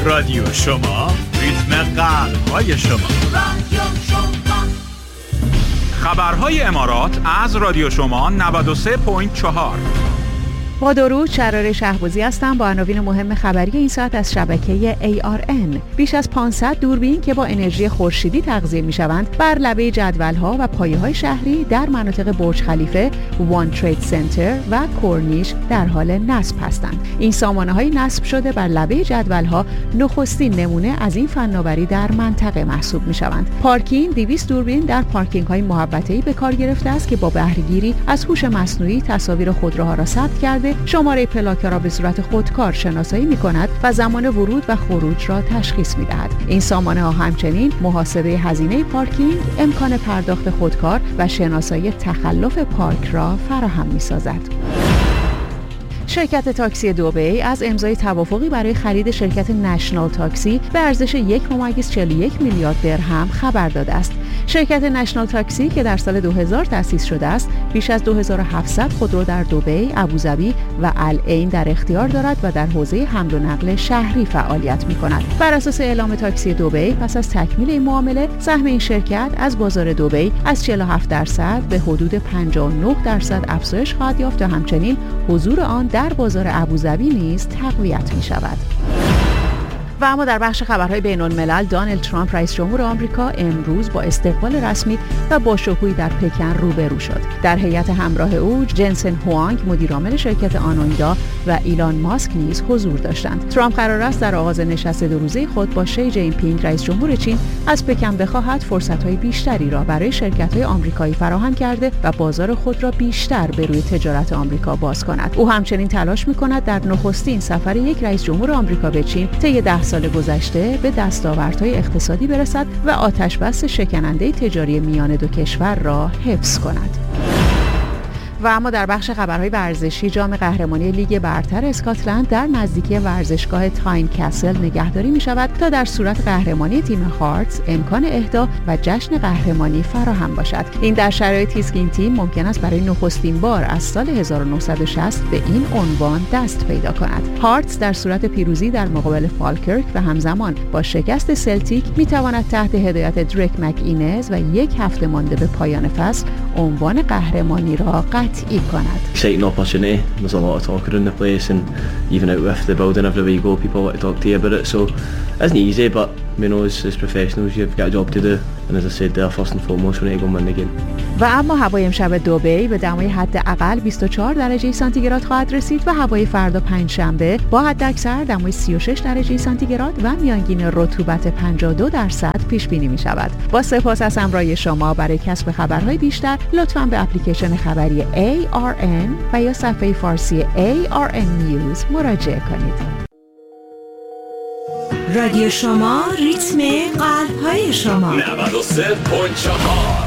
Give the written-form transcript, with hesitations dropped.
رادیو شما، ریتم قلب‌های شما. رادیو شما. خبرهای امارات از رادیو شما 93.4. با درود، شراره شهبازی هستم با عناوین مهم خبری این ساعت از شبکه ARN. بیش از 500 دوربین که با انرژی خورشیدی تغذیه می‌شوند بر لبه جدول‌ها و پایه‌های شهری در مناطق برج خلیفه، وان ترید سنتر و کورنیش در حال نصب هستند. این سامانه‌های نصب شده بر لبه جدول‌ها نخستین نمونه از این فناوری در منطقه محسوب می‌شوند. پارکینگ 200 دوربین در پارکینگ‌های محوطه‌ای به کار گرفته است که با بهره‌گیری از هوش مصنوعی تصاویر خودروها را ثبت کرده، شماره پلاک را به صورت خودکار شناسایی می‌کند و زمان ورود و خروج را تشخیص می‌دهد. این سامانه‌ها همچنین محاسبه هزینه پارکینگ، امکان پرداخت خودکار و شناسایی تخلف پارک را فراهم می‌سازد. شرکت تاکسی دبی از امضای توافقی برای خرید شرکت نشنال تاکسی به ارزش 1.41 میلیارد درهم خبر داده است. شرکت نشنال تاکسی که در سال 2000 تأسیس شده است، بیش از 2700 خودرو در دبی، ابوظبی و العین در اختیار دارد و در حوزه حمل و نقل شهری فعالیت می‌کند. بر اساس اعلام تاکسی دبی، پس از تکمیل این معامله، سهم این شرکت از بازار دبی از 47% به حدود 59% افزایش خواهد یافت و همچنین حضور آن در بازار ابوظبی نیز تقویت می‌شود. و اما در بخش خبرهای بین‌الملل، دونالد ترامپ رئیس جمهور آمریکا امروز با استقبال رسمی و با شکوهی در پکن روبرو شد. در هیئت همراه او جنسن هوانگ مدیرعامل شرکت آنوندا و ایلان ماسک نیز حضور داشتند. ترامپ قرار است در آغاز نشست 2 روزه خود با شی جین پینگ رئیس جمهور چین از پکن بخواهد فرصت‌های بیشتری را برای شرکت‌های آمریکایی فراهم کرده و بازار خود را بیشتر به روی تجارت آمریکا باز کند. او همچنین تلاش می‌کند در نخستین سفر یک رئیس جمهور آمریکا به چین طی 10 سال گذشته به دستاوردهای اقتصادی برسد و آتشبس شکننده تجاری میان دو کشور را حفظ کند. و اما در بخش خبرهای ورزشی، جام قهرمانی لیگ برتر اسکاتلند در نزدیکی ورزشگاه تاین کاسل نگهداری می شود تا در صورت قهرمانی تیم هارتز امکان اهدا و جشن قهرمانی فراهم باشد. این در شرایطی است که این تیم ممکن است برای نخستین بار از سال 1960 به این عنوان دست پیدا کند. هارتز در صورت پیروزی در مقابل فالکرک و همزمان با شکست سلتیک می تواند تحت هدایت دریک مک‌اینز و 1 هفته مانده به پایان فصل عنوان قهرمانی را قطعی کند. Exciting opportunity. There's a lot of talk around the place, and even out with the building everywhere you go, people want to talk to you about it. So it isn't easy, but you know, as professionals, you've got a job to do. And as I said there, first and foremost, we need to go and win the game. و اما هوای امشب دبی به دمای حداقل 24 درجه سانتیگراد خواهد رسید و هوای فردا پنجشنبه با حداکثر دمای 36 درجه سانتیگراد و میانگین رطوبت 52% پیش بینی می شود. با سپاس از همراهی شما. برای کسب خبرهای بیشتر لطفاً به اپلیکیشن خبری ARN و یا صفحه فارسی ARN News مراجعه کنید. رادیو شما، ریتم قلب‌های شما. 93.4